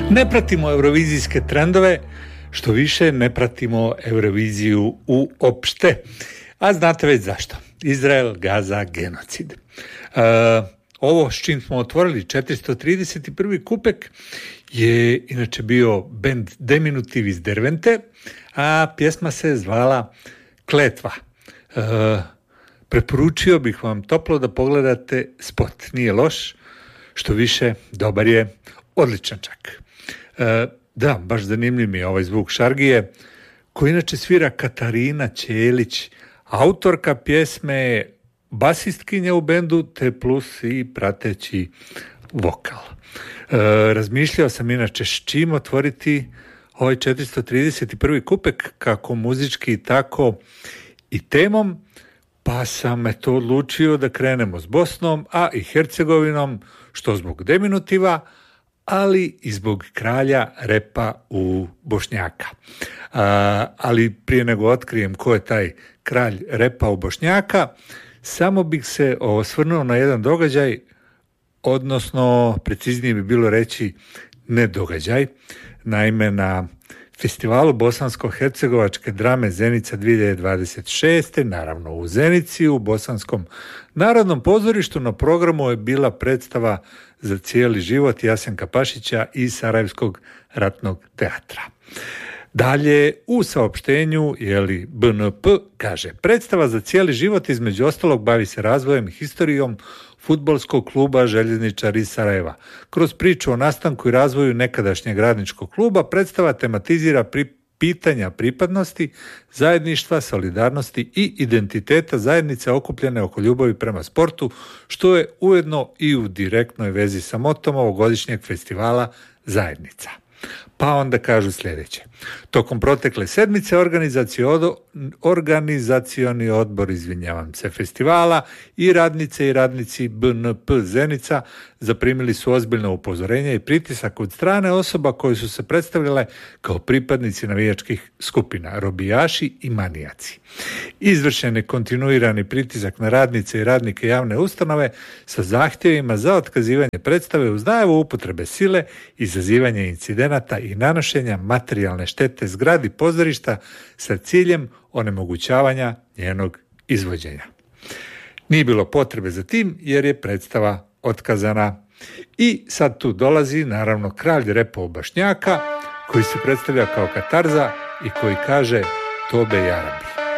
Ne pratimo eurovizijske trendove, što više ne pratimo Euroviziju uopšte. A znate već zašto. Izrael, Gaza, genocid. Ovo s čim smo otvorili 431. kupek je inače bio bend Deminutiv iz Dervente, a pjesma se zvala Kletva. Preporučio bih vam toplo da pogledate spot. Nije loš, što više dobar je, odličan čak. Da, baš zanimljiv mi je ovaj zvuk šargije, koji inače svira Katarina Ćelić, autorka pjesme, basistkinja u bendu, te plus i prateći vokal. Razmišljao sam inače s čim otvoriti ovaj 431. kupek, kako muzički, tako i temom, pa sam to odlučio da krenemo s Bosnom, a i Hercegovinom, što zbog Deminutiva, ali i zbog kralja repa u Bošnjaka. Ali prije nego otkrijem ko je taj kralj repa u Bošnjaka, samo bih se osvrnuo na jedan događaj, odnosno preciznije bi bilo reći ne događaj. Naime, na festivalu bosansko-hercegovačke drame Zenica 2026. naravno u Zenici, u Bosanskom narodnom pozorištu, na programu je bila predstava Za cijeli život Jasenka Pašića i Sarajevskog ratnog teatra. Dalje u saopštenju BNP kaže: predstava Za cijeli život između ostalog bavi se razvojem i historijom fudbalskog kluba Željezničar iz Sarajeva. Kroz priču o nastanku i razvoju nekadašnjeg radničkog kluba predstava tematizira pitanja pripadnosti, zajedništva, solidarnosti i identiteta zajednice okupljene oko ljubavi prema sportu, što je ujedno i u direktnoj vezi sa motom ovogodišnjeg festivala Zajednica. Pa onda kažu sljedeće. Tokom protekle sedmice organizacioni odbor festivala i radnice i radnici BNP Zenica zaprimili su ozbiljno upozorenje i pritisak od strane osoba koji su se predstavljale kao pripadnici navijačkih skupina, robijaši i manijaci. Izvršen je kontinuirani pritisak na radnice i radnike javne ustanove sa zahtjevima za otkazivanje predstave uz najavu upotrebe sile, izazivanje incidenata i nanošenja materijalne štete zgradi pozorišta sa ciljem onemogućavanja njenog izvođenja. Nije bilo potrebe za tim jer je predstava otkazana. I sad tu dolazi naravno kralj repa u Bošnjaka, koji se predstavlja kao katarza i koji kaže Tobe Jarabi.